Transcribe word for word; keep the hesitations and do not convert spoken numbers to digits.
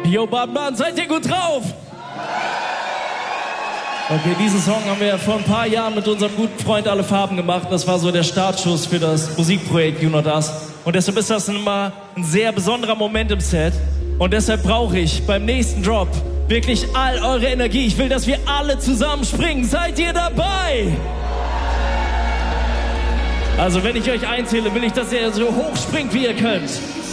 Yo, Baden-Baden, seid ihr gut drauf? Okay, diesen Song haben wir vor ein paar Jahren mit unserem guten Freund Alle Farben gemacht. Das war so der Startschuss für das Musikprojekt You Know Das. Und deshalb ist das immer ein sehr besonderer Moment im Set. Und deshalb brauche ich beim nächsten Drop wirklich all eure Energie. Ich will, dass wir alle zusammen springen. Seid ihr dabei? Also wenn ich euch einzähle, will ich, dass ihr so hoch springt, wie ihr könnt.